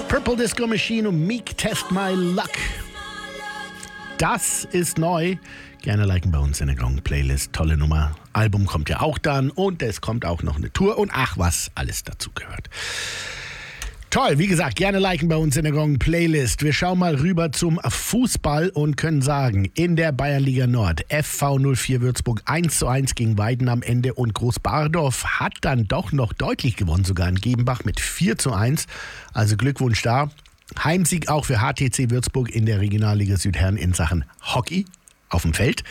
Purple Disco Machine und Meek Test My Luck. Das ist neu. Gerne liken bei uns in der Gong-Playlist. Tolle Nummer. Album kommt ja auch dann und es kommt auch noch eine Tour und ach, was alles dazu gehört. Toll, wie gesagt, gerne liken bei uns in der Gong-Playlist. Wir schauen mal rüber zum Fußball und können sagen, in der Bayernliga Nord, FV 04 Würzburg 1:1 gegen Weiden am Ende und Großbardorf hat dann doch noch deutlich gewonnen, sogar in Gebenbach mit 4:1. Also Glückwunsch da. Heimsieg auch für HTC Würzburg in der Regionalliga Südherren in Sachen Hockey auf dem Feld.